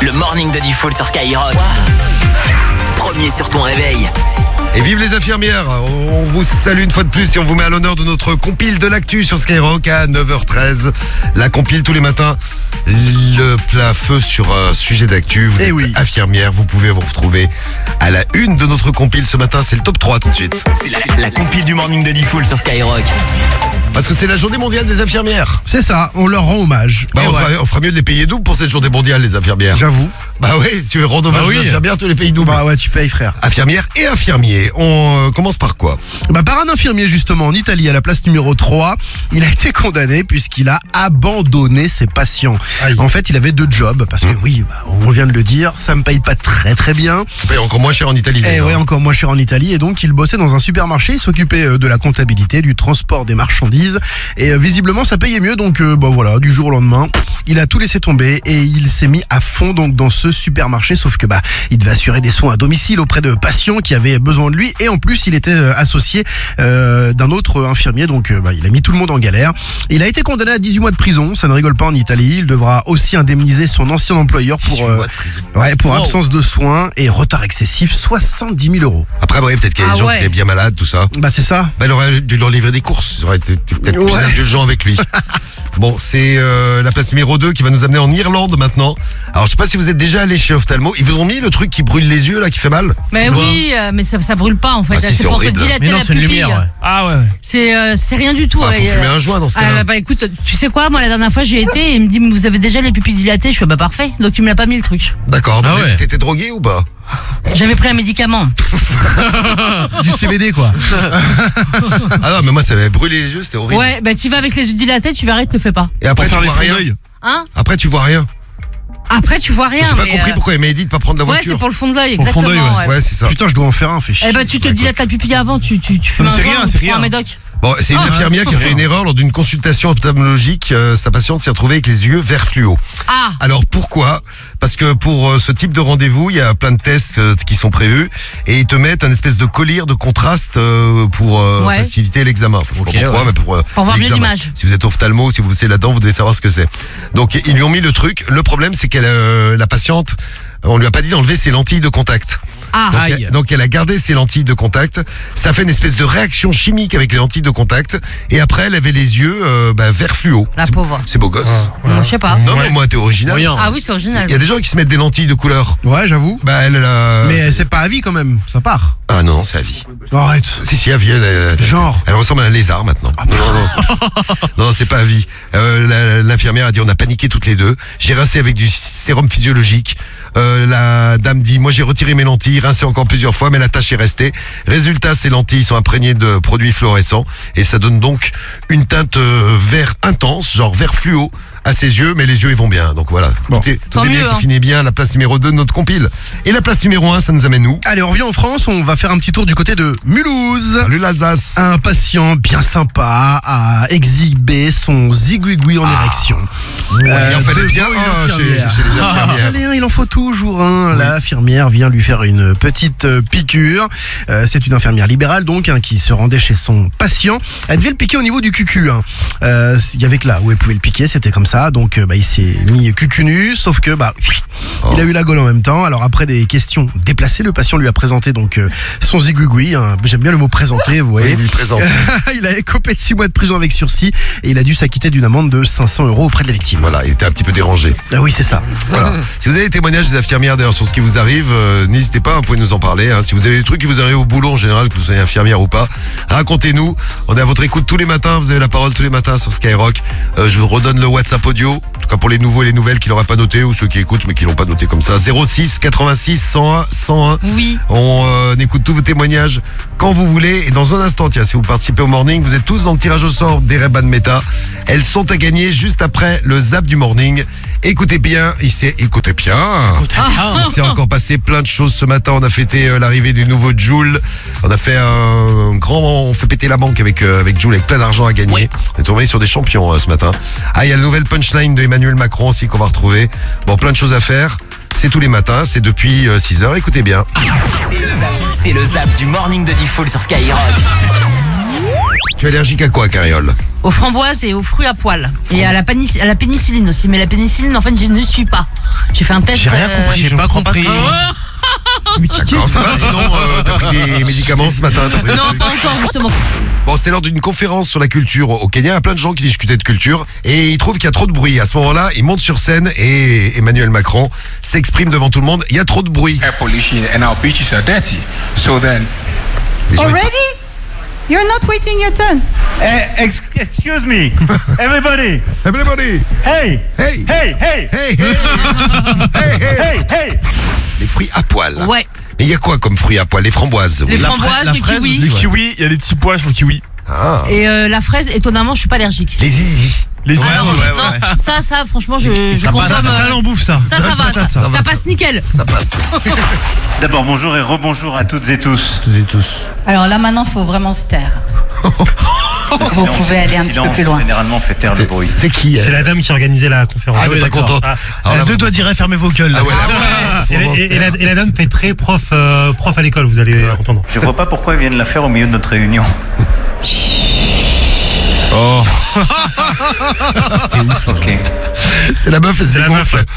Le morning de Diffoul sur Skyrock. Premier sur ton réveil. Et vive les infirmières. On vous salue une fois de plus et on vous met à l'honneur de notre compile de l'actu sur Skyrock à 9h13. La compile tous les matins. Le plein feu sur un sujet d'actu. Vous êtes infirmière, vous pouvez vous retrouver à la une de notre compile ce matin. C'est le top 3 tout de suite. C'est la compile du morning de Diffoul sur Skyrock. Parce que c'est la journée mondiale des infirmières. C'est ça, on leur rend hommage. Bah, on fera mieux de les payer double pour cette journée mondiale, les infirmières. J'avoue. Bah oui, si tu veux rendre hommage aux infirmières, tu les payes double. Bah ouais, tu payes, frère. Infirmières et infirmiers. On commence par quoi? Bah par un infirmier justement en Italie à la place numéro 3. Il a été condamné puisqu'il a abandonné ses patients. Aïe. En fait, il avait 2 jobs parce que on vient de le dire, ça me paye pas très très bien. Ça paye encore moins cher en Italie. Et ouais, encore moins cher en Italie. Et donc il bossait dans un supermarché, il s'occupait de la comptabilité, du transport des marchandises. Et visiblement ça payait mieux. Donc voilà, du jour au lendemain, il a tout laissé tomber et il s'est mis à fond donc dans ce supermarché. Sauf que il devait assurer des soins à domicile auprès de patients qui avaient besoin de lui. Et en plus, il était associé d'un autre infirmier. Donc il a mis tout le monde en galère. Il a été condamné à 18 mois de prison. Ça ne rigole pas en Italie. Il devra aussi indemniser son ancien employeur pour absence de soins et retard excessif, 70 000 euros. Après, peut-être qu'il y a des gens qui étaient bien malades, tout ça. Bah c'est ça. Il aurait dû leur livrer des courses. Il aurait été peut-être plus indulgent avec lui. Bon, c'est la place numéro 2 qui va nous amener en Irlande maintenant. Alors, je sais pas si vous êtes déjà allé chez Ophtalmo. Ils vous ont mis le truc qui brûle les yeux, là, qui fait mal? Mais oui, mais ça brûle pas, en fait. C'est pour te horrible. dilater la pupille. Lumière, Ah ouais. C'est rien du tout. Faut fumer un joint dans ce cas-là. Écoute, tu sais quoi, moi, la dernière fois, j'ai été et il me dit, vous avez déjà les pupilles dilatées? Je fais, parfait. Donc, il me l'a pas mis le truc. D'accord. T'étais drogué ou pas? J'avais pris un médicament. Du CBD, quoi. Ah non, mais moi, ça m'avait brûlé les yeux, c'était horrible. Ouais, tu vas avec les yeux dilatés, tu verras, il te le fait pas. Et après, tu vois rien. Hein? Après, tu vois rien. Après, tu vois rien. J'ai pas compris pourquoi il m'a dit de pas prendre la voiture. Ouais, c'est pour le fond de l'œil, exactement. Ouais, c'est ça. Putain, je dois en faire un, fais chier. Tu te dilates la pupille avant, tu fais un médoc. Bon, c'est une infirmière qui a fait une erreur lors d'une consultation ophtalmologique. Sa patiente s'est retrouvée avec les yeux vert fluo. Ah. Alors pourquoi? Parce que pour ce type de rendez-vous, il y a plein de tests qui sont prévus et ils te mettent un espèce de collier de contraste pour faciliter l'examen. Enfin, je sais pas pourquoi, mais pour voir mieux l'image. Si vous êtes ophtalmo, si vous bossez là-dedans, vous devez savoir ce que c'est. Donc ils lui ont mis le truc. Le problème, c'est qu'elle, la patiente, on lui a pas dit d'enlever ses lentilles de contact. Donc elle a gardé ses lentilles de contact. Ça fait une espèce de réaction chimique avec les lentilles de contact. Et après, elle avait les yeux vert fluo. La pauvre. C'est beau gosse. Je sais pas. Non, mais moi, t'es original. Ah oui, c'est original. Il y a des gens qui se mettent des lentilles de couleur. Ouais, j'avoue. Mais c'est pas à vie quand même, ça part. Ah non, c'est à vie. Arrête. Si, à vie. Elle ressemble à un lézard maintenant. Non, c'est pas à vie. L'infirmière a dit, on a paniqué toutes les deux. J'ai rincé avec du sérum physiologique. La dame dit, moi j'ai retiré mes lentilles, rincé encore plusieurs fois, mais la tache est restée. Résultat, ces lentilles sont imprégnées de produits fluorescents et ça donne donc une teinte vert intense, genre vert fluo à ses yeux, mais les yeux ils vont bien. Donc voilà, tout est bien qui finit bien. La place numéro 2 de notre compile. Et la place numéro 1, ça nous amène où? Allez, on revient en France, on va faire un petit tour du côté de Mulhouse. Salut l'Alsace. Un patient bien sympa a exhibé son zigouigoui en érection. Il en fallait bien chez les infirmières. Allez, il en faut toujours un. L'infirmière vient lui faire une petite piqûre. C'est une infirmière libérale donc qui se rendait chez son patient. Elle devait le piquer au niveau du cucu. Il y avait que là où elle pouvait le piquer, c'était comme ça. Donc il s'est mis cucu nu, sauf que il a eu la gaule en même temps. Alors après des questions déplacées, le patient lui a présenté donc son zigouigoui. J'aime bien le mot présenter, vous voyez. Oui, lui présente. Il a écopé de 6 mois de prison avec sursis et il a dû s'acquitter d'une amende de 500 € auprès de la victime. Voilà, il était un petit peu dérangé. Ah oui, c'est ça. Voilà. Si vous avez des témoignages des infirmières d'ailleurs sur ce qui vous arrive, n'hésitez pas, vous pouvez nous en parler. Si vous avez des trucs qui vous arrivent au boulot en général, que vous soyez infirmière ou pas, racontez-nous. On est à votre écoute tous les matins, vous avez la parole tous les matins sur Skyrock. Je vous redonne le WhatsApp audio, en tout cas pour les nouveaux et les nouvelles qui l'auraient pas noté ou ceux qui écoutent mais qui l'ont pas noté comme ça. 06 86 101 101. Oui. On écoute tous vos témoignages quand vous voulez. Et dans un instant, tiens, si vous participez au morning, vous êtes tous dans le tirage au sort des Ray-Ban Meta. Elles sont à gagner juste après le zap du morning. Écoutez bien, il s'est encore passé plein de choses ce matin. On a fêté l'arrivée du nouveau Joule. On a fait on fait péter la banque avec Joule, avec plein d'argent à gagner. On est tombé sur des champions ce matin. Il y a la nouvelle punchline de Emmanuel Macron aussi qu'on va retrouver. Bon, plein de choses à faire. C'est tous les matins, c'est depuis 6h. Écoutez bien. C'est le zap du morning de Diffoul sur Skyrock. Tu es allergique à quoi, Cariole? Aux framboises et aux fruits à poil. Et à la pénicilline aussi. Mais la pénicilline, en fait, je ne suis pas. J'ai fait un test. J'ai rien compris. J'ai pas compris. D'accord, ça va, sinon t'as pris des médicaments ce matin, t'as pris des Non, trucs. pas encore, justement. Bon, c'était lors d'une conférence sur la culture au Kenya, il y a plein de gens qui discutaient de culture et ils trouvent qu'il y a trop de bruit. À ce moment-là, ils montent sur scène et Emmanuel Macron s'exprime devant tout le monde. Il y a trop de bruit. Air pollution and our beaches are dirty. So then, Les gens, ils- Already? You're not waiting your turn. Excuse me, everybody. Everybody. Hey, Hey. hey, hey, Hey, hey. Hey, hey. hey, hey. Les fruits à poil. Ouais. Mais il y a quoi comme fruits à poil? Les framboises. Les oui. framboises, le kiwi. Le kiwi, il y a des petits pois sur le kiwi. Ah. Et la fraise, étonnamment, je suis pas allergique. Les zizi. Les Ah non, zizi. non, ça, franchement, je Ça consomme. ça en bouffe ça. Ça va, ça va, passe nickel. Ça passe. D'abord, bonjour et rebonjour à toutes et tous. Alors là, maintenant, faut vraiment se taire. Vous pouvez aller un petit peu plus loin. Généralement, fait taire le bruit. C'est qui C'est la dame qui organisait la conférence. Ah, oui, pas d'accord. contente. Ah. Alors là, Deux doigts dire fermez vos gueules. Ah ouais, là, Et la dame fait très prof à l'école, vous allez entendre. Je vois pas pourquoi ils viennent la faire au milieu de notre réunion. Oh. Ok. c'est la meuf et c'est la gonfle. meuf.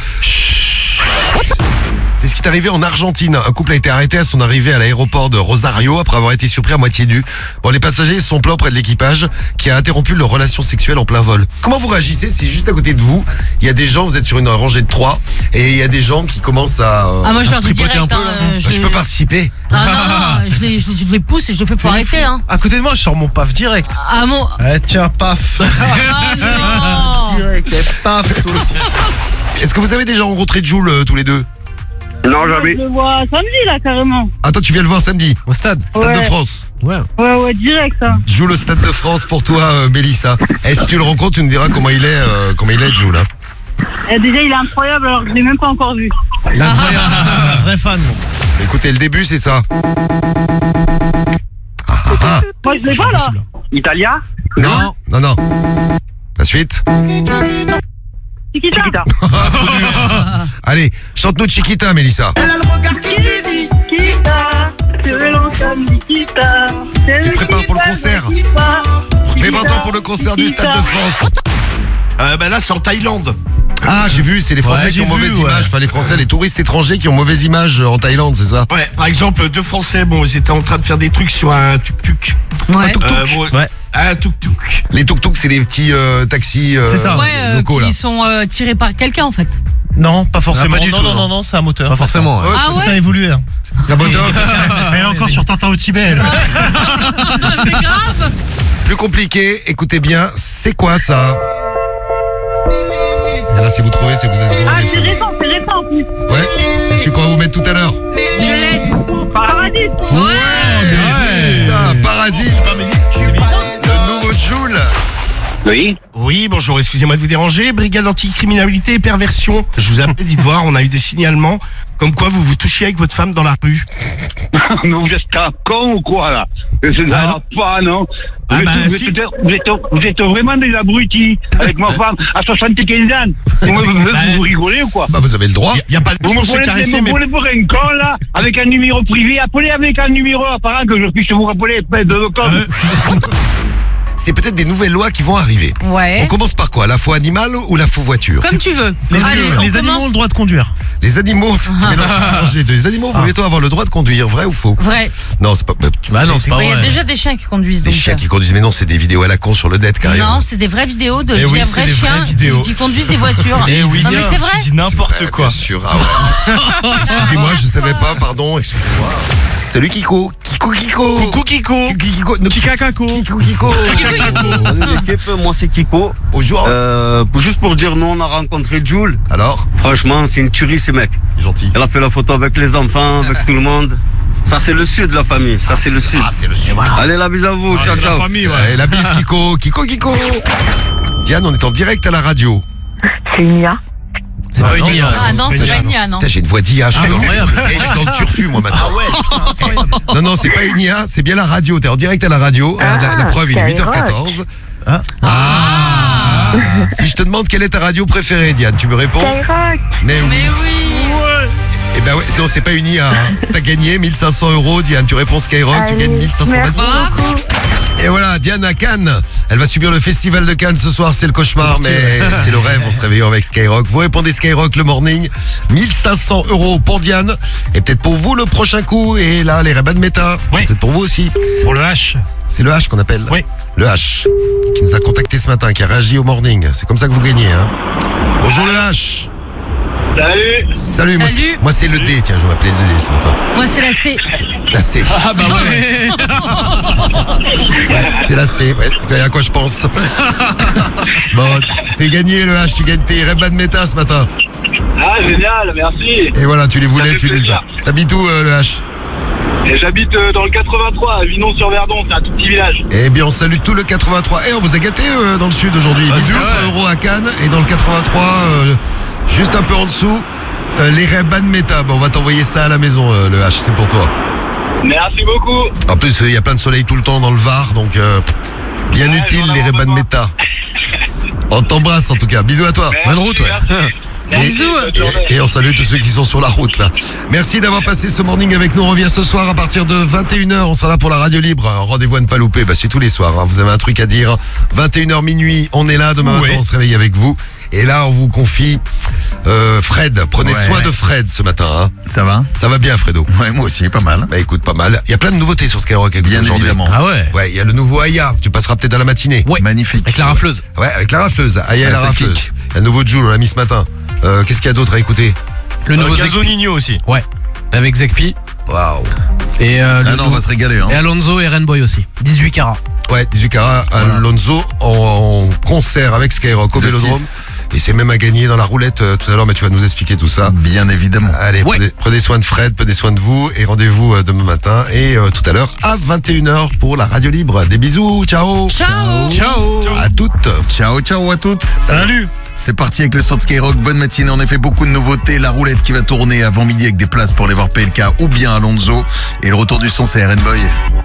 C'est ce qui est arrivé en Argentine. Un couple a été arrêté à son arrivée à l'aéroport de Rosario après avoir été surpris à moitié nu. Bon, les passagers se sont plaints auprès de l'équipage qui a interrompu leur relation sexuelle en plein vol. Comment vous réagissez si juste à côté de vous, il y a des gens, vous êtes sur une rangée de 3 et il y a des gens qui commencent à... Ah, moi, je leur dis tripoter direct. un peu, là. je peux participer. Ah non, je les pousse et je les fais, faut arrêter, hein. À côté de moi, je sors mon paf direct. Ah, mon. Eh tiens, paf. Ah, non. Direct, paf, toi aussi. Est-ce que vous avez déjà rencontré Jules tous les deux? Non, jamais. Je le vois samedi, là, carrément. Ah, toi, tu viens le voir samedi? Au stade. Stade de Ouais. France. Ouais. Ouais, direct, ça. Jules au Stade de France pour toi, Mélissa. Est-ce que tu le rencontres, tu nous diras comment il est, Jules, hein. Et déjà, il est incroyable, alors que je l'ai même pas encore vu. La vraie fan. Moi. Écoutez, le début, c'est ça. Moi, je l'ai pas, là. Italien? Non. La suite. Chiquita. Allez, chante-nous Chiquita, Mélissa. Elle a le regard qui dit Chiquita. C'est l'ensemble Chiquita. Tu te prépares pour le concert. Mais 20 ans pour le concert du Stade de France. Là, c'est en Thaïlande. Ah, j'ai vu, c'est les Français Ouais, qui ont j'ai mauvaise vu, ouais. image. Enfin, les Français, les touristes étrangers qui ont mauvaise image en Thaïlande, c'est ça? Ouais, par exemple, deux Français, ils étaient en train de faire des trucs sur un tuk-tuk. Ouais. Ouais. Un tuk-tuk. Les tuk-tuk, c'est les petits taxis C'est ça. Ouais, locaux, là. qui sont tirés par quelqu'un, en fait. Non, pas forcément. Pas du tout, Non, c'est un moteur. Pas forcément. Ouais, Ah ouais? Ça a évolué. Hein. c'est un moteur. Elle est encore sur Tintin au Tibet. Elle. C'est grave. Plus compliqué, écoutez bien, c'est quoi ça? Et là, si vous trouvez, c'est que vous êtes vraiment Ah, des c'est fans. récent en plus. Ouais, c'est celui qu'on va vous mettre tout à l'heure. Je l'ai. Paradis. Ouais, ça, Parasite. Le nouveau Jules. Oui. Oui, bonjour, excusez-moi de vous déranger. Brigade anticriminalité et perversion. Je vous appelle, dites voir, on a eu des signalements comme quoi vous vous touchiez avec votre femme dans la rue. Mais vous êtes un con ou quoi, là? Ça va pas, non? Ah, bah, si. Vous êtes vraiment des abrutis avec ma femme à 75 ans. Vous rigolez ou quoi? Bah, vous avez le droit. Il y a pas de Vous me pour se caresser, mais prenez pour un con, là, avec un numéro privé. Appelez avec un numéro apparent que je puisse vous rappeler de le code. C'est peut-être des nouvelles lois qui vont arriver. Ouais. On commence par quoi? La faux animal ou la faux voiture? Comme tu veux. les, Allez, les on animaux ont commence. le droit de conduire. Les animaux, les animaux vont bientôt avoir le droit de conduire, vrai ou faux? Vrai. Non, c'est pas. Bah non, c'est pas Il y a vrai. déjà des chiens qui conduisent. Des donc, chiens qui conduisent, mais non, c'est des vidéos à la con sur le net, carrément. Non, c'est des vraies vidéos de Eh oui, vrais c'est des vraies chiens vidéos. qui conduisent des voitures. Eh oui, non, mais c'est vrai. tu dis n'importe quoi. Bien sûr, ah ouais. Excusez-moi, je savais pas, pardon, excusez-moi. Salut Kiko. Kiko. Coucou Kiko. Kiko. No, Kikakako. Kiko. Salut l'équipe, moi c'est Kiko. Bonjour. Juste pour dire, nous on a rencontré Jules. Alors, Franchement, c'est une tuerie ce mec. gentil. Elle a fait la photo avec les enfants, avec tout le monde. Ça c'est le sud, la famille. Ça c'est le sud. Ah, c'est le sud. Allez, la bise à vous. Ciao, C'est la ciao. famille, ouais. Allez, la bise, Kiko. Kiko. Diane, on est en direct à la radio. C'est Nia. C'est pas une IA. Ah non, c'est pas une IA, non. Putain, j'ai une voix d'IA, je suis dans incroyable. je suis dans le turfu, moi, maintenant. Non, c'est pas une IA, c'est bien la radio. T'es en direct à la radio. La preuve, il est 8h14. Si je te demande quelle est ta radio préférée, Diane, tu me réponds? Mais oui. Mais oui. Eh ben ouais, non, c'est pas une IA. Hein. T'as gagné 1500 €, Diane. Tu réponds Skyrock, tu gagnes 1500 €. Bah, Et voilà, Diane à Cannes. Elle va subir le festival de Cannes ce soir, c'est le cauchemar, mais c'est le rêve en se réveillant avec Skyrock. Vous répondez Skyrock le morning, 1500 € pour Diane. Et peut-être pour vous le prochain coup. Et là, les Ray-Ban Meta, Oui. peut-être pour vous aussi. Pour le H. C'est le H qu'on appelle. Oui. Le H, qui nous a contacté ce matin, qui a réagi au morning. C'est comme ça que vous gagnez. Hein. Bonjour le H. Salut. Salut, Salut. moi c'est le D, tiens, je vais m'appeler le D ce matin. Moi, c'est la C. La C. Ah bah ouais. C'est la C, ouais. À quoi je pense. Bon, c'est gagné le H, tu gagnes tes Ray-Ban Meta ce matin. Ah, génial, merci. Et voilà, tu les voulais, fait tu les as. plaisir. T'habites où le H? Et j'habite dans le 83, à Vinon-sur-Verdon, c'est un tout petit village. Eh bien, on salue tout le 83. Et on vous a gâté dans le sud aujourd'hui. 1500 € à Cannes et dans le 83, juste un peu en dessous, les Ray-Ban Meta. Bon, on va t'envoyer ça à la maison, le H, c'est pour toi. Merci beaucoup. En plus, il y a plein de soleil tout le temps dans le Var, donc bien Ouais, utile j'en ai les Ray-Ban besoin. Meta. On t'embrasse en tout cas. Bisous à toi. Merci, Bonne route, ouais. merci. Merci, Bisous. bonne journée. Et on salue tous ceux qui sont sur la route là. Merci d'avoir passé ce morning avec nous. On revient ce soir à partir de 21h. On sera là pour la radio libre. Rendez-vous à ne pas louper. C'est tous les soirs. Hein. Vous avez un truc à dire. 21h minuit. On est là. Demain matin, on se réveille avec vous. Et là, on vous confie Fred. Prenez soin de Fred ce matin. Hein. Ça va? Ça va bien, Fredo? Ouais, moi aussi, pas mal. Bah écoute, pas mal. Il y a plein de nouveautés sur Skyrock avec Bien vous aujourd'hui. évidemment. Ah ouais. Ouais, il y a le nouveau Aya. Tu passeras peut-être dans la matinée. Ouais. Magnifique. Avec la rafleuse. Ouais, avec la rafleuse. Aya et la ça rafleuse. kick. Il y a le nouveau Joule, on l'a mis ce matin. Qu'est-ce qu'il y a d'autre à écouter? Le nouveau Gazo Zekpi. Nino aussi. Ouais, avec Zekpi. Waouh. Et Ah non, on va se régaler. Hein. et Alonso et Rainboy aussi. 18 carats. Ouais, 18 carats, Alonso en concert avec Skyrock au Le Vélodrome. 6. Et c'est même à gagner dans la roulette tout à l'heure, mais tu vas nous expliquer tout ça. Bien évidemment. Allez, Ouais. prenez soin de Fred, prenez soin de vous et rendez-vous demain matin et tout à l'heure à 21h pour la radio libre. Des bisous, ciao. Ciao. Ciao. À toutes. Ciao, ciao à toutes. Salut. C'est parti avec le son de Skyrock. Bonne matinée. En effet, beaucoup de nouveautés. La roulette qui va tourner avant midi avec des places pour les voir PLK ou bien Alonso. Et le retour du son, c'est Rainboy.